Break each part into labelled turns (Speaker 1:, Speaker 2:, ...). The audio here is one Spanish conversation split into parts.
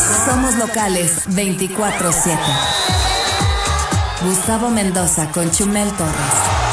Speaker 1: Somos locales 24/7. Gustavo Mendoza con Chumel Torres.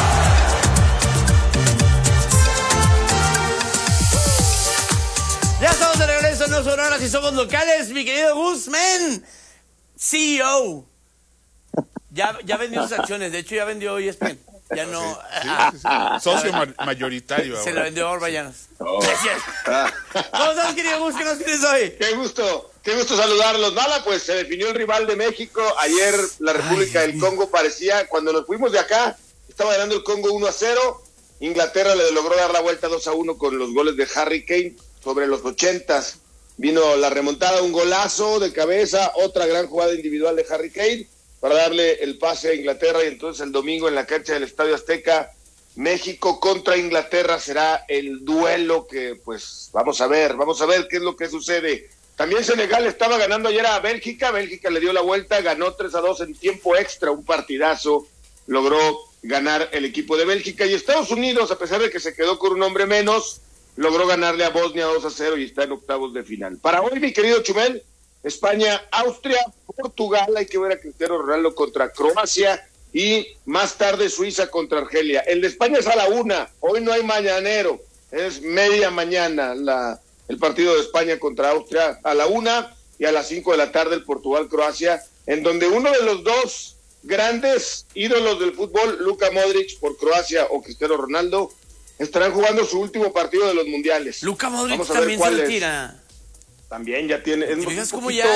Speaker 2: Ya estamos de regreso en No Sonoras y somos locales, mi querido Guzmán, CEO. Ya vendió sus acciones, de hecho ya vendió ESPN. Ya no.
Speaker 3: Sí. Socio mayoritario.
Speaker 2: Se
Speaker 3: ahora.
Speaker 2: lo vendió a Orbañanos.
Speaker 4: Oh.
Speaker 2: ¿Cómo estás, querido Gus? ¿Qué nos tienes hoy?
Speaker 4: Qué gusto saludarlos. Nada, pues se definió el rival de México. Ayer la República del Congo parecía, cuando nos fuimos de acá, estaba ganando el Congo 1-0. Inglaterra le logró dar la vuelta 2-1 con los goles de Harry Kane sobre los 80s. Vino la remontada, un golazo de cabeza, otra gran jugada individual de Harry Kane para darle el pase a Inglaterra, y entonces el domingo en la cancha del Estadio Azteca, México contra Inglaterra será el duelo que, pues, vamos a ver qué es lo que sucede. También Senegal estaba ganando ayer a Bélgica le dio la vuelta, ganó 3-2 en tiempo extra, un partidazo, logró ganar el equipo de Bélgica, y Estados Unidos, a pesar de que se quedó con un hombre menos, logró ganarle a Bosnia 2-0 y está en octavos de final. Para hoy, mi querido Chumel, España, Austria, Portugal, hay que ver a Cristiano Ronaldo contra Croacia, y más tarde Suiza contra Argelia. El de España es a la 1:00, hoy no hay mañanero, es media mañana el partido de España contra Austria a la 1:00, y a las 5 de la tarde el Portugal-Croacia, en donde uno de los dos grandes ídolos del fútbol, Luka Modric por Croacia o Cristiano Ronaldo, estarán jugando su último partido de los mundiales.
Speaker 2: Luka Modric también se retira.
Speaker 4: También ya tiene.
Speaker 2: Es como
Speaker 4: poquito...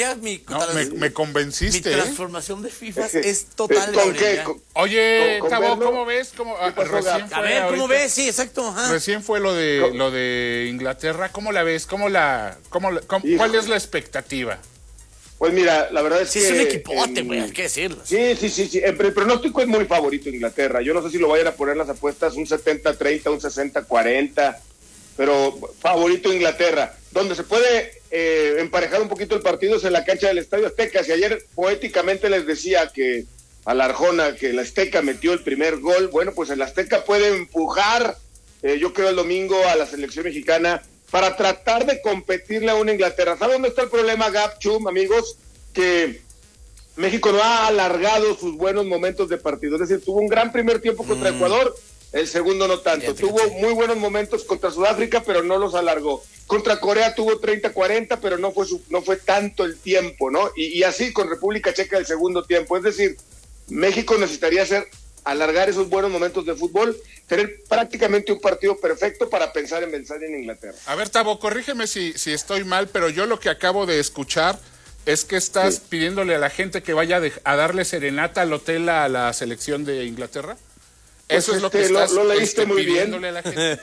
Speaker 2: me
Speaker 3: convenciste.
Speaker 2: Mi transformación de FIFA es total.
Speaker 4: ¿Con qué?
Speaker 3: Oye,
Speaker 4: ¿Con
Speaker 3: Tabo,
Speaker 4: verlo?
Speaker 3: ¿cómo ves? Recién fue
Speaker 2: a ver, ¿cómo
Speaker 3: ahorita,
Speaker 2: ves? Sí, exacto. Ajá.
Speaker 3: Recién fue lo de Inglaterra. ¿Cómo la ves? ¿Cuál es la expectativa?
Speaker 4: Pues mira, la verdad es
Speaker 2: sí,
Speaker 4: que...
Speaker 2: es un equipote, güey, hay que decirlo.
Speaker 4: Sí. El pronóstico es muy favorito Inglaterra. Yo no sé si lo vayan a poner en las apuestas, un 70-30, un 60-40, pero favorito Inglaterra. Donde se puede emparejar un poquito el partido es en la cancha del Estadio Azteca. Si ayer poéticamente les decía que a la Arjona que el Azteca metió el primer gol, bueno, pues el Azteca puede empujar, yo creo, el domingo a la selección mexicana para tratar de competirle a una Inglaterra. ¿Sabe dónde está el problema, Gab, Chum, amigos? Que México no ha alargado sus buenos momentos de partido. Es decir, tuvo un gran primer tiempo contra Ecuador, el segundo no tanto. Tuvo muy buenos momentos contra Sudáfrica, pero no los alargó. Contra Corea tuvo 30-40, pero no fue tanto el tiempo, ¿no? Y así con República Checa el segundo tiempo. Es decir, México necesitaría alargar esos buenos momentos de fútbol, tener prácticamente un partido perfecto para pensar en vencer en Inglaterra.
Speaker 3: A ver, Tabo, corrígeme si estoy mal, pero yo lo que acabo de escuchar es que estás pidiéndole a la gente que vaya a darle serenata al hotel a la selección de Inglaterra.
Speaker 4: Pues
Speaker 3: eso es lo que estás
Speaker 4: lo leíste muy
Speaker 3: pidiéndole
Speaker 4: bien.
Speaker 3: a la gente.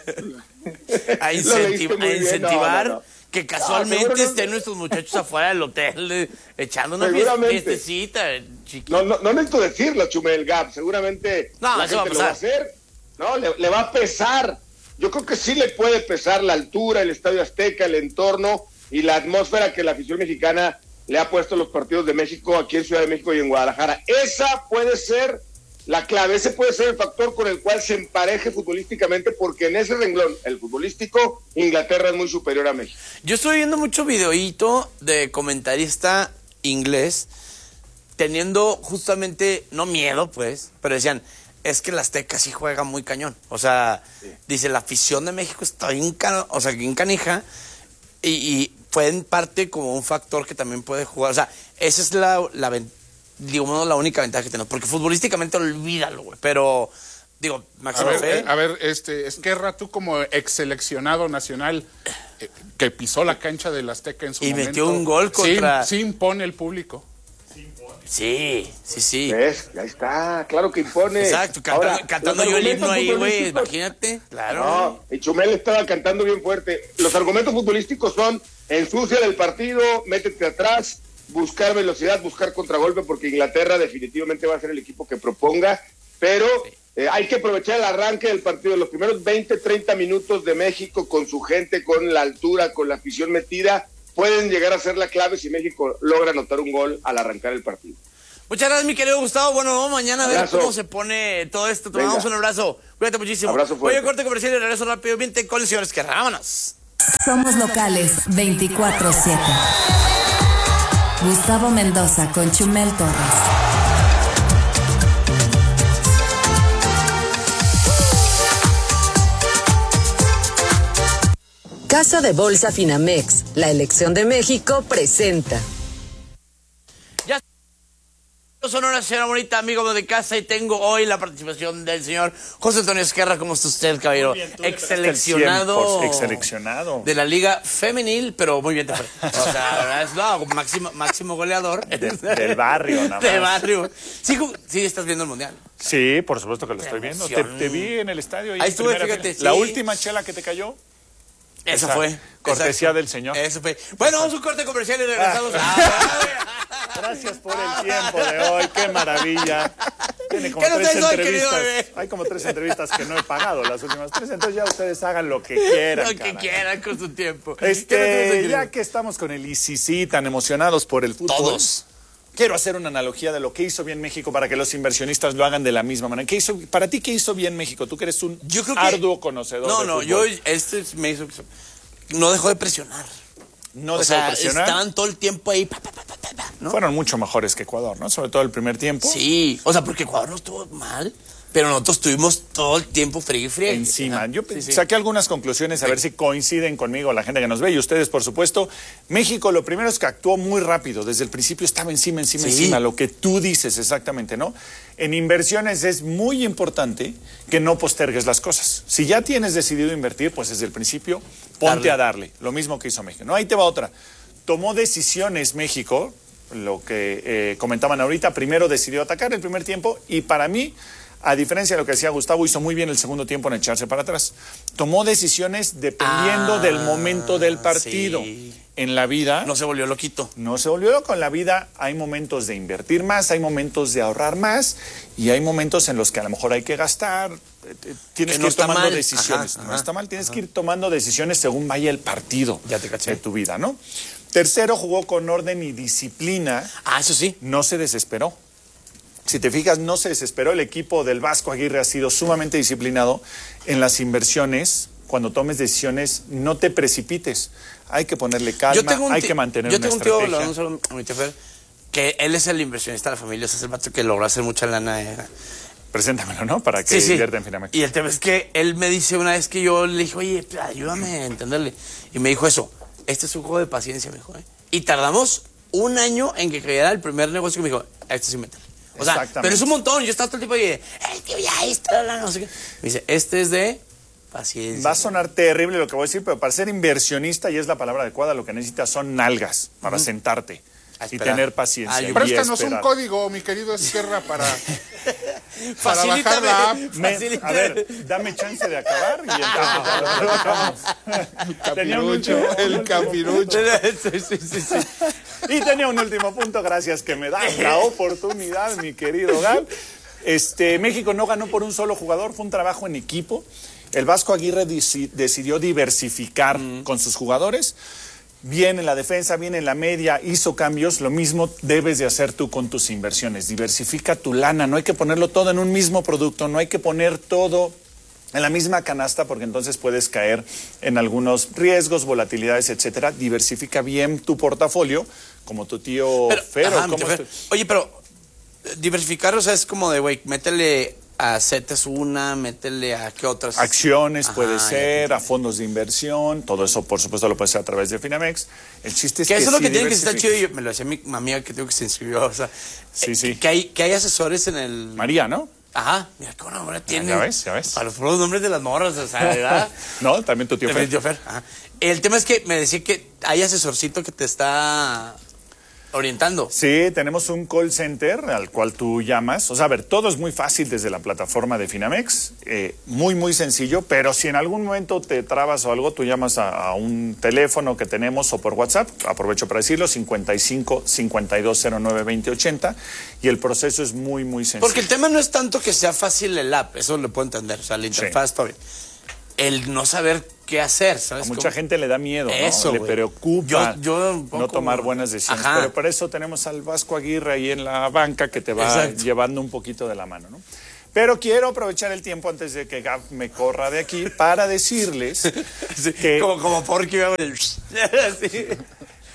Speaker 2: a incentivar
Speaker 4: No.
Speaker 2: que casualmente estén nuestros muchachos afuera del hotel echando una fiestecita chiquita.
Speaker 4: No necesito decirlo, Chumel, Gab, seguramente la gente lo va a hacer, ¿no? Le va a pesar. Yo creo que sí le puede pesar la altura, el Estadio Azteca, el entorno y la atmósfera que la afición mexicana le ha puesto a los partidos de México aquí en Ciudad de México y en Guadalajara. Esa puede ser la clave, ese puede ser el factor con el cual se empareje futbolísticamente, porque en ese renglón, el futbolístico, Inglaterra es muy superior a México.
Speaker 2: Yo estoy viendo mucho videíto de comentarista inglés teniendo justamente, no miedo pues, pero decían, es que el Azteca sí juega muy cañón. O sea, dice, la afición de México está bien canija y fue en parte como un factor que también puede jugar. O sea, esa es la única ventaja que tenemos, porque futbolísticamente olvídalo, güey, pero digo, máximo fe.
Speaker 3: A ver, Esquerra, tú como ex seleccionado nacional que pisó la cancha del Azteca en su momento.
Speaker 2: Y metió un gol contra...
Speaker 3: Sí impone el público.
Speaker 2: Sí.
Speaker 4: ¿Ves? Ahí está, claro que impone.
Speaker 2: Exacto, cantando yo el himno ahí, güey, imagínate, claro.
Speaker 4: No, y Chumel estaba cantando bien fuerte. Los argumentos futbolísticos son, ensucia el partido, métete atrás, buscar velocidad, buscar contragolpe, porque Inglaterra definitivamente va a ser el equipo que proponga, pero hay que aprovechar el arranque del partido, los primeros 20-30 minutos de México con su gente, con la altura, con la afición metida, pueden llegar a ser la clave si México logra anotar un gol al arrancar el partido.
Speaker 2: Muchas gracias, mi querido Gustavo. Bueno, vamos mañana a ver cómo se pone todo esto. Te mandamos un abrazo. Cuídate muchísimo.
Speaker 4: Abrazo fuerte.
Speaker 2: Voy a corte comercial y regreso rápidamente con el señor Esquerra. Vámonos.
Speaker 1: Somos locales 24/7. Gustavo Mendoza con Chumel Torres.
Speaker 5: Casa de Bolsa Finamex, la elección de México, presenta.
Speaker 2: Ya son una señora bonita, amigo de casa, y tengo hoy la participación del señor José Antonio Esquerra. ¿Cómo está usted, caballero? Exseleccionado.
Speaker 6: Exseleccionado.
Speaker 2: De la Liga Femenil, pero muy bien te fue. O sea, es máximo goleador.
Speaker 6: Del barrio, nada más.
Speaker 2: Del barrio. Sí, estás viendo el Mundial.
Speaker 6: Sí, por supuesto que lo estoy viendo.
Speaker 2: emoción.
Speaker 6: Te vi en el estadio.
Speaker 2: Ahí estuve, fíjate.
Speaker 6: La
Speaker 2: sí.
Speaker 6: última chela que te cayó.
Speaker 2: Esa fue.
Speaker 6: Cortesía
Speaker 2: Exacto.
Speaker 6: del señor.
Speaker 2: Eso fue. Bueno, vamos a un corte comercial y regresamos.
Speaker 6: Gracias por el tiempo de hoy. Qué maravilla. Tiene como
Speaker 2: ¿Qué nos
Speaker 6: 3
Speaker 2: traes hoy,
Speaker 6: entrevistas.
Speaker 2: querido bebé?
Speaker 6: Hay como 3 entrevistas que no he pagado, las últimas 3. Entonces ya ustedes hagan lo que quieran.
Speaker 2: Lo que
Speaker 6: caray.
Speaker 2: quieran con su tiempo. ¿Qué nos traes hoy, querido?
Speaker 6: Ya que estamos con el ICC tan emocionados por el fútbol.
Speaker 2: Todos.
Speaker 6: Quiero hacer una analogía de lo que hizo bien México para que los inversionistas lo hagan de la misma manera. Para ti, ¿qué hizo bien México? Tú que eres un arduo conocedor del fútbol.
Speaker 2: Me hizo... No dejó de presionar.
Speaker 6: No dejó de presionar.
Speaker 2: Estaban todo el tiempo ahí. ¿No?
Speaker 6: Fueron mucho mejores que Ecuador, ¿no? Sobre todo el primer tiempo.
Speaker 2: Sí, o sea, porque Ecuador no estuvo mal, pero nosotros estuvimos todo el tiempo friegue.
Speaker 6: Encima. Yo
Speaker 2: Sí.
Speaker 6: saqué algunas conclusiones a ver si coinciden conmigo la gente que nos ve y ustedes, por supuesto. México, lo primero es que actuó muy rápido. Desde el principio estaba encima, lo que tú dices exactamente, ¿no? En inversiones es muy importante que no postergues las cosas. Si ya tienes decidido invertir, pues desde el principio ponte a darle. Lo mismo que hizo México. No, ahí te va otra. Tomó decisiones México, lo que comentaban ahorita. Primero decidió atacar el primer tiempo y para mí, a diferencia de lo que decía Gustavo, hizo muy bien el segundo tiempo en echarse para atrás. Tomó decisiones dependiendo del momento del partido.
Speaker 2: Sí.
Speaker 6: En la vida...
Speaker 2: No se volvió loquito.
Speaker 6: No se volvió loco. En la vida hay momentos de invertir más, hay momentos de ahorrar más y hay momentos en los que a lo mejor hay que gastar. Tienes que ir tomando decisiones. No está mal, tienes que ir tomando decisiones según vaya el partido de tu vida, ¿no? Tercero, jugó con orden y disciplina.
Speaker 2: Eso sí.
Speaker 6: No se desesperó. Si te fijas, no se desesperó. El equipo del Vasco Aguirre ha sido sumamente disciplinado en las inversiones. Cuando tomes decisiones, no te precipites. Hay que ponerle calma, hay que mantener una estrategia.
Speaker 2: Yo tengo un tío, que él es el inversionista de la familia, es el vato que logró hacer mucha lana.
Speaker 6: Preséntamelo, ¿no? Para que invierta en Finamex.
Speaker 2: Y el tema es que él me dice una vez que yo le dije, oye, ayúdame a entenderle. Y me dijo eso, este es un juego de paciencia, me dijo. Y tardamos un año en que cayera el primer negocio que me dijo, esto sí métele. O sea, pero es un montón. Yo estaba todo el tiempo y dije, tío, ya está, no sé qué. Me dice, este es de paciencia.
Speaker 6: Va a sonar terrible lo que voy a decir, pero para ser inversionista, y es la palabra adecuada, lo que necesitas son nalgas para sentarte y tener paciencia.
Speaker 3: Préstanos un código, mi querido Esquerra, para bajar la app.
Speaker 6: A ver, dame chance de acabar y entonces ya lo
Speaker 3: Capirucho, el capirucho.
Speaker 2: Sí.
Speaker 6: Y tenía un último punto, gracias que me das la oportunidad, mi querido Gab. México no ganó por un solo jugador, fue un trabajo en equipo. El Vasco Aguirre decidió diversificar con sus jugadores. Bien en la defensa, bien en la media, hizo cambios. Lo mismo debes de hacer tú con tus inversiones. Diversifica tu lana, no hay que ponerlo todo en un mismo producto, no hay que poner todo en la misma canasta porque entonces puedes caer en algunos riesgos, volatilidades, etcétera. Diversifica bien tu portafolio, como tu tío Fero.
Speaker 2: Oye, pero diversificar, o sea, es como de, güey, métele a CETES métele a qué otras.
Speaker 6: Acciones puede ser, a fondos de inversión, todo eso por supuesto lo puedes hacer a través de Finamex. El chiste es que
Speaker 2: eso es lo que tiene que
Speaker 6: estar
Speaker 2: estar chido. Me lo decía mi amiga que tengo que se inscribió, o sea,
Speaker 6: sí.
Speaker 2: Que hay asesores en el...
Speaker 6: María, ¿no?
Speaker 2: Ajá, mira qué buena nombre tiene.
Speaker 6: Ya ves.
Speaker 2: Para los puros nombres de las morras, o sea, ¿verdad?
Speaker 6: No, también tu tío Fer.
Speaker 2: Ajá. El tema es que me decía que hay asesorcito que te está orientando.
Speaker 6: Sí, tenemos un call center al cual tú llamas. O sea, a ver, todo es muy fácil desde la plataforma de Finamex. Muy sencillo, pero si en algún momento te trabas o algo, tú llamas a un teléfono que tenemos o por WhatsApp, aprovecho para decirlo, 55 5209 2080, y el proceso es muy sencillo.
Speaker 2: Porque el tema no es tanto que sea fácil el app, eso lo puedo entender, o sea, la interfaz está bien. El no saber qué hacer, ¿sabes?
Speaker 6: A mucha gente le da miedo, ¿no?
Speaker 2: Eso,
Speaker 6: le preocupa
Speaker 2: yo
Speaker 6: no tomar buenas decisiones.
Speaker 2: Ajá.
Speaker 6: Pero para eso tenemos al Vasco Aguirre ahí en la banca que te va llevando un poquito de la mano, ¿no? Pero quiero aprovechar el tiempo antes de que Gab me corra de aquí para decirles que...
Speaker 2: Como Porky. Sí.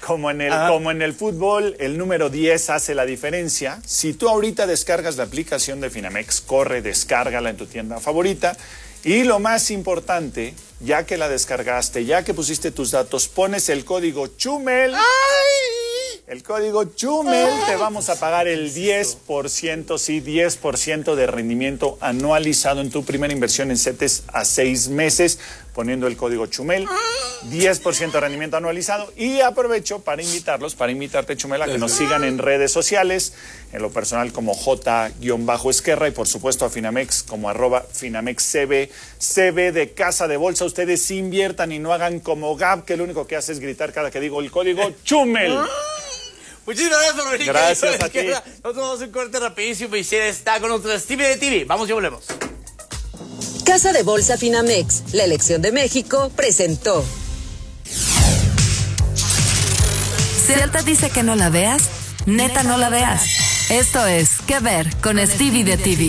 Speaker 6: Como en el fútbol, el número 10 hace la diferencia. Si tú ahorita descargas la aplicación de Finamex, corre, descárgala en tu tienda favorita. Y lo más importante, ya que la descargaste, ya que pusiste tus datos, pones el código CHUMEL. El código CHUMEL, te vamos a pagar el 10%, sí, 10% de rendimiento anualizado en tu primera inversión en CETES a 6 meses, poniendo el código CHUMEL, 10% de rendimiento anualizado. Y aprovecho para invitarte, Chumel, a que nos sigan en redes sociales, en lo personal como J-Esquerra y por supuesto a Finamex como @FinamexCB, CB de Casa de Bolsa. Ustedes inviertan y no hagan como Gab, que lo único que hace es gritar cada que digo el código CHUMEL.
Speaker 2: Muchísimas gracias, Rodrigo.
Speaker 6: Gracias a ti.
Speaker 2: Nosotros vamos a un corte rapidísimo y si está con nosotros Stevie de TV. Vamos y volvemos.
Speaker 5: Casa de Bolsa Finamex, la elección de México, presentó.
Speaker 1: Celta dice que no la veas, neta no la veas. Esto es ¿Qué ver? Con Stevie de TV.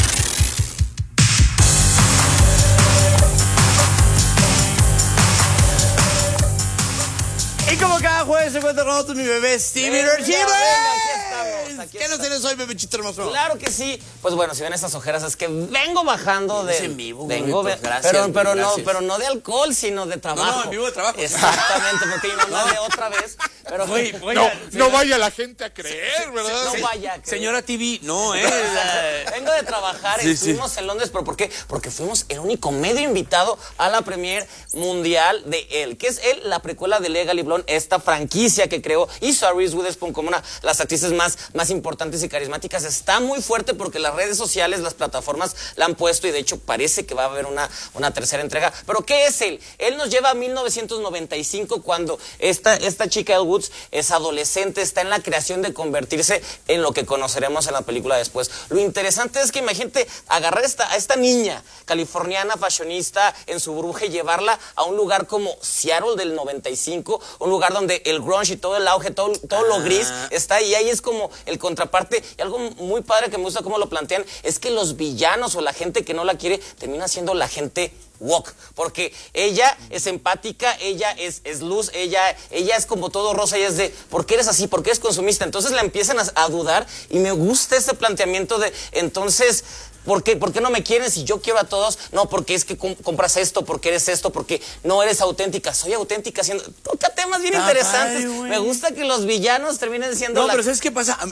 Speaker 2: Y como cada jueves se encuentra con nosotros mi bebé Stevie Archives. ¿Qué nos tienes hoy, bebechito hermoso?
Speaker 7: Claro que sí. Pues bueno, si ven estas ojeras es que vengo bajando de...
Speaker 2: Es en vivo,
Speaker 7: vengo,
Speaker 2: gracias,
Speaker 7: pero no de alcohol, sino de trabajo.
Speaker 2: No, en vivo de trabajo.
Speaker 7: Exactamente, porque mi mamá de otra vez. Pero
Speaker 3: No vaya la gente a creer, ¿verdad?
Speaker 7: No vaya a creer.
Speaker 2: Señora TV, no,
Speaker 7: Vengo de trabajar,
Speaker 2: Sí,
Speaker 7: estuvimos en Londres, ¿pero por qué? Porque fuimos el único medio invitado a la premier mundial de él, que es él, la precuela de Legally Blonde, esta franquicia que creó, hizo a Reese Witherspoon como una de las actrices más importantes y carismáticas. Está muy fuerte porque las redes sociales, las plataformas la han puesto y de hecho parece que va a haber una tercera entrega. ¿Pero qué es él? Él nos lleva a 1995 cuando esta chica Elle Woods es adolescente, está en la creación de convertirse en lo que conoceremos en la película después. Lo interesante es que imagínate agarrar a esta niña californiana, fashionista, en su burbuja y llevarla a un lugar como Seattle del 95, un lugar donde el grunge y todo el auge, todo lo gris está ahí. Ahí es como el contraparte. Y algo muy padre que me gusta cómo lo plantean es que los villanos o la gente que no la quiere termina siendo la gente woke, porque ella es empática, ella es luz, ella es como todo rosa, ella es de, ¿por qué eres así? ¿Por qué eres consumista? Entonces la empiezan a dudar y me gusta ese planteamiento de, entonces, ¿por qué no me quieren si yo quiero a todos? No, porque es que compras esto, porque eres esto, porque no eres auténtica. Soy auténtica siendo... Toca temas bien interesantes. Me gusta que los villanos terminen siendo...
Speaker 2: No, pero ¿sabes qué pasa?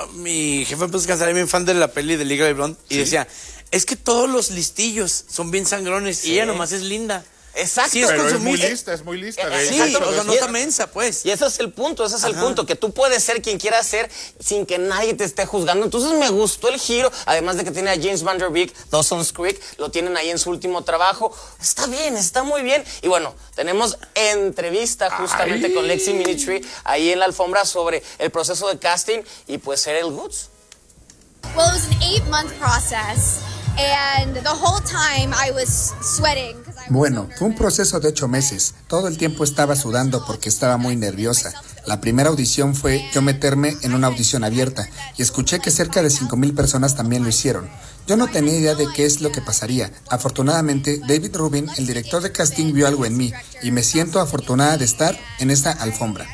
Speaker 2: Mi jefe empezó a cansar, era bien fan de la peli de Legally Blonde y decía, es que todos los listillos son bien sangrones y ella nomás es linda.
Speaker 7: Exacto.
Speaker 2: Sí,
Speaker 3: Pero es muy lista. De
Speaker 2: Sí,
Speaker 3: hecho.
Speaker 2: o sea, no está mensa, pues.
Speaker 7: Y ese es el punto, que tú puedes ser quien quieras ser sin que nadie te esté juzgando. Entonces me gustó el giro, además de que tiene a James Van Der Beek, Dawson's Creek, lo tienen ahí en su último trabajo. Está bien, está muy bien. Y bueno, tenemos entrevista justamente con Lexi Minitry ahí en la alfombra sobre el proceso de casting y pues ser Elle Woods.
Speaker 8: Well, it was an 8-month process, and the whole time I was sweating.
Speaker 9: Bueno, fue un proceso de 8 meses. Todo el tiempo estaba sudando porque estaba muy nerviosa. La primera audición fue yo meterme en una audición abierta y escuché que cerca de 5,000 personas también lo hicieron. Yo no tenía idea de qué es lo que pasaría. Afortunadamente, David Rubin, el director de casting, vio algo en mí y me siento afortunada de estar en esta alfombra.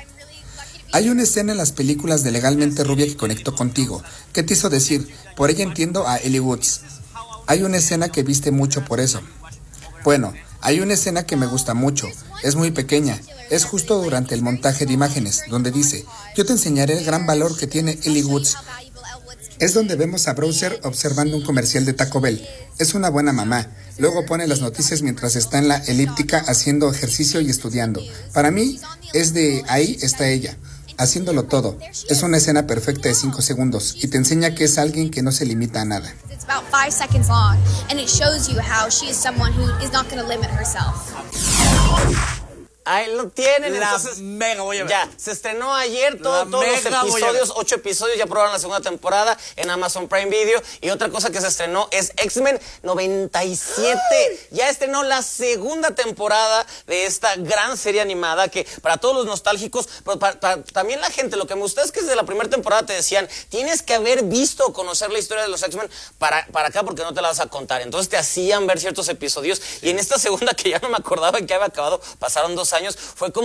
Speaker 9: Hay una escena en las películas de Legalmente Rubia que conectó contigo. ¿Qué te hizo decir? Por ella entiendo a Elle Woods. Hay una escena que viste mucho por eso. Bueno, hay una escena que me gusta mucho. Es muy pequeña. Es justo durante el montaje de imágenes, donde dice, yo te enseñaré el gran valor que tiene Elle Woods. Es donde vemos a Browser observando un comercial de Taco Bell. Es una buena mamá. Luego pone las noticias mientras está en la elíptica haciendo ejercicio y estudiando. Para mí, es de ahí está ella, haciéndolo todo. Es una escena perfecta de 5 segundos y te enseña que es alguien que no se limita a nada.
Speaker 8: It's about 5 seconds long, and it shows you how she is someone who is not going to limit herself.
Speaker 7: Ahí lo tienen,
Speaker 2: La
Speaker 7: entonces
Speaker 2: mega voy a ver.
Speaker 7: ya, se estrenó ayer todos los episodios, 8 episodios, ya probaron la segunda temporada en Amazon Prime Video. Y otra cosa que se estrenó es X-Men 97. Ya estrenó la segunda temporada de esta gran serie animada que para todos los nostálgicos, pero para también la gente, lo que me gusta es que desde la primera temporada te decían, tienes que haber visto o conocer la historia de los X-Men para acá porque no te la vas a contar. Entonces te hacían ver ciertos episodios y en esta segunda que ya no me acordaba en que había acabado, pasaron 2 años, fue como